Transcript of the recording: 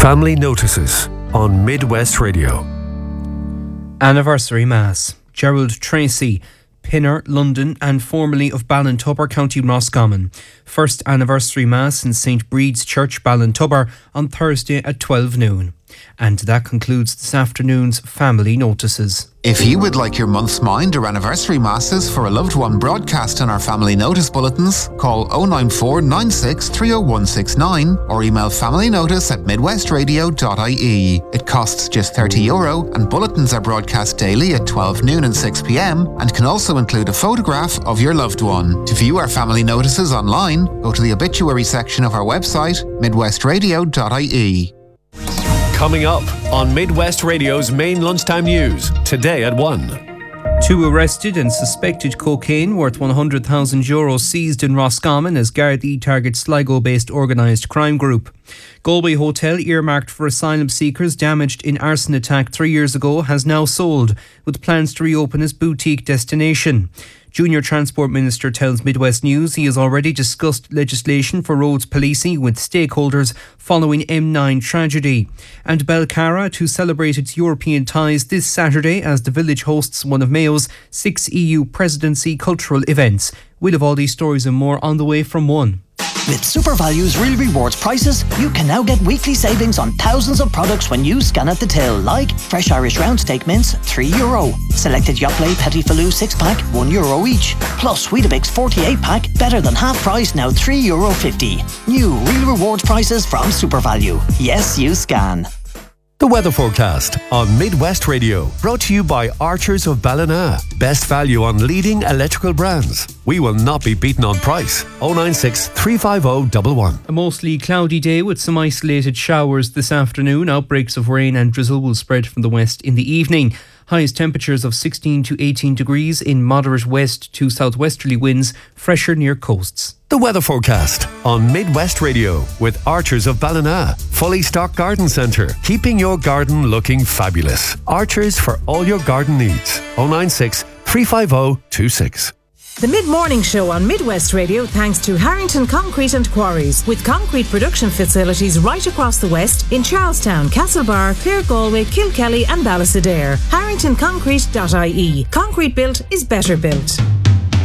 Family Notices on Midwest Radio. Anniversary Mass. Gerald Tracy, Pinner, London, and formerly of Ballintubber, County Roscommon. First anniversary Mass in St. Breed's Church, Ballintubber, on Thursday at 12 noon. And that concludes this afternoon's Family Notices. If you would like your month's mind or anniversary masses for a loved one broadcast in our Family Notice bulletins, call 094 96 30169 or email familynotice@midwestradio.ie. It costs just €30 and bulletins are broadcast daily at 12 noon and 6 p.m. and can also include a photograph of your loved one. To view our Family Notices online, go to the obituary section of our website, midwestradio.ie. Coming up on Midwest Radio's main lunchtime news, today at 1. 2 arrested and suspected cocaine worth €100,000 seized in Roscommon as Gardaí target Sligo-based organised crime group. Galway hotel earmarked for asylum seekers damaged in arson attack 3 years ago has now sold, with plans to reopen as boutique destination. Junior Transport Minister tells Midwest News he has already discussed legislation for roads policing with stakeholders following M9 tragedy. And Belcarra to celebrate its European ties this Saturday as the village hosts one of Mayo's 6 EU presidency cultural events. We'll have all these stories and more on the way from 1. With SuperValue's Real Rewards prices, you can now get weekly savings on thousands of products when you scan at the till, like fresh Irish round steak mince, €3. Selected Yoplait Petit Falou 6-pack, €1 each. Plus Weetabix 48-pack, better than half price, now €3.50. New Real Rewards prices from SuperValue. Yes, you scan. The weather forecast on Midwest Radio, brought to you by Archers of Ballina. Best value on leading electrical brands. We will not be beaten on price. 096 350 11. A mostly cloudy day with some isolated showers this afternoon. Outbreaks of rain and drizzle will spread from the west in the evening. Highest temperatures of 16 to 18 degrees in moderate west to southwesterly winds, fresher near coasts. The weather forecast on Midwest Radio with Archers of Ballina. Fully stocked garden centre, keeping your garden looking fabulous. Archers for all your garden needs. 096 350 26. The Mid-Morning Show on Midwest Radio thanks to Harrington Concrete and Quarries, with concrete production facilities right across the west in Charlestown, Castlebar, Clare, Galway, Kilkelly and Ballysadare. HarringtonConcrete.ie. Concrete built is better built.